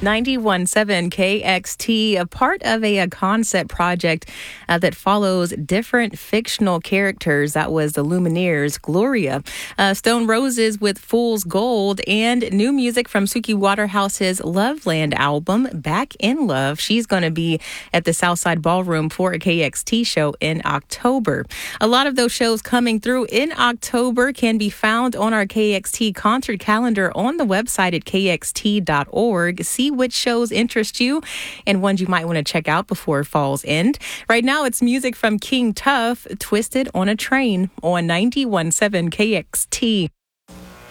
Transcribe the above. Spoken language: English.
91.7 KXT, a part of a concept project that follows different fictional characters. That was the Lumineers, Gloria, Stone Roses with Fool's Gold, and new music from Suki Waterhouse's Loveland album, Back in Love. She's going to be at the Southside Ballroom for a KXT show in October. A lot of those shows coming through in October can be found on our KXT concert calendar on the website at kxt.org. See which shows interest you and ones you might want to check out before fall's end. Right now, it's music from King Tuff, Twisted on a Train on 91.7 KXT.